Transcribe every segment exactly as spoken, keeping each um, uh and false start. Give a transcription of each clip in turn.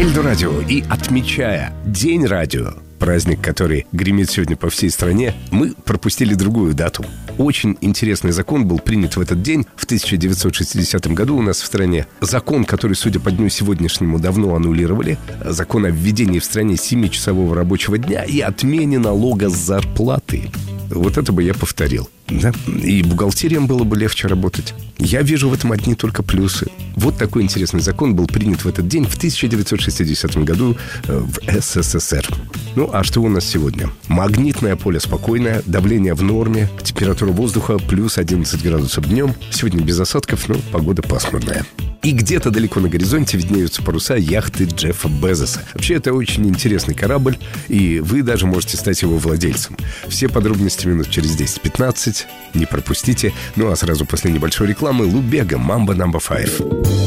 Эльдо радио. И отмечая День радио, праздник, который гремит сегодня по всей стране, мы пропустили другую дату. Очень интересный закон был принят в этот день, в тысяча девятьсот шестидесятом году у нас в стране. Закон, который, судя по дню сегодняшнему, давно аннулировали. Закон о введении в стране семичасового рабочего дня и отмене налога с зарплаты. Вот это бы я повторил. Да? И бухгалтериям было бы легче работать. Я вижу в этом одни только плюсы. Вот такой интересный закон был принят в этот день в тысяча девятьсот шестидесятом году в СССР. Ну, а что у нас сегодня? Магнитное поле спокойное, давление в норме, температура воздуха плюс одиннадцать градусов днем. Сегодня без осадков, но погода пасмурная. И где-то далеко на горизонте виднеются паруса яхты Джеффа Безоса. Вообще, это очень интересный корабль, и вы даже можете стать его владельцем. Все подробности минут через десять-пятнадцать. Не пропустите. Ну, а сразу после небольшой рекламы Лубега, Мамба номер пять.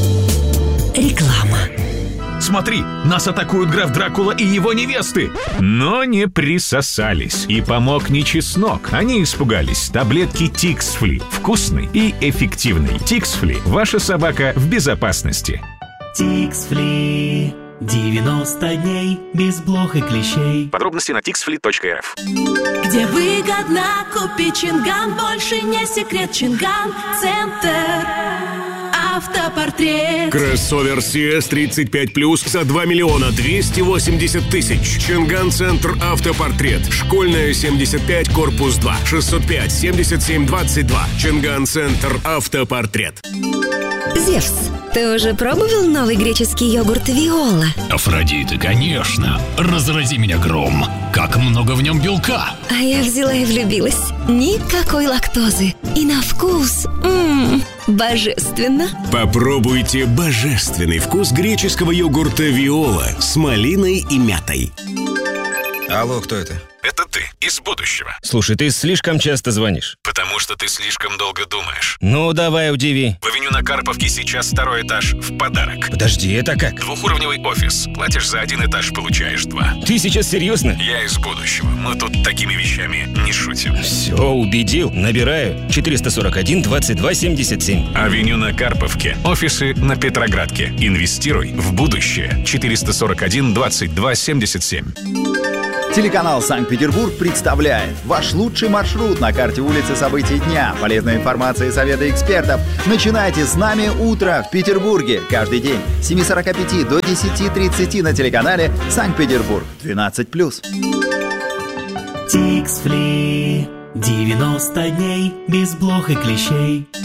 Реклама. Смотри, нас атакуют граф Дракула и его невесты. Но не присосались. И помог не чеснок. Они испугались. Таблетки Тиксфли. Вкусный и эффективный. Тиксфли. Ваша собака в безопасности. Тиксфли. девяносто дней без блох и клещей. Подробности на тиксфли точка эр эф. Где выгодно купить Чинган, больше не секрет. Чинган Центр Автопортрет. Кроссовер си эс тридцать пять плюс за два миллиона двести восемьдесят тысяч. Чинган Центр Автопортрет. Школьная семьдесят пять, корпус два. шестьсот пять семьдесят семь двадцать два. Чинган Центр Автопортрет. Зевс, ты уже пробовал новый греческий йогурт Виола? Афродита, конечно. Разрази меня гром. Как много в нем белка. А я взяла и влюбилась. Никакой лактозы. И на вкус м-м, божественно. Попробуйте божественный вкус греческого йогурта Виола с малиной и мятой. Алло, кто это? Это ты, из будущего. Слушай, ты слишком часто звонишь. Потому что ты слишком долго думаешь. Ну, давай, удиви. В авеню на Карповке сейчас второй этаж в подарок. Подожди, это как? Двухуровневый офис. Платишь за один этаж, получаешь два. Ты сейчас серьезно? Я из будущего. Мы тут такими вещами не шутим. Все, убедил. Набираю. четыреста сорок один двадцать два семьдесят семь. Авеню на Карповке. Офисы на Петроградке. Инвестируй в будущее. четыреста сорок один двадцать два семьдесят семь. Телеканал «Санкт-Петербург» представляет ваш лучший маршрут на карте улицы событий дня. Полезная информация и советы экспертов. Начинайте с нами утро в Петербурге. Каждый день с семи сорока пяти до десяти тридцати на телеканале «Санкт-Петербург» двенадцать плюс. Тиксфли. девяносто дней без блох и клещей.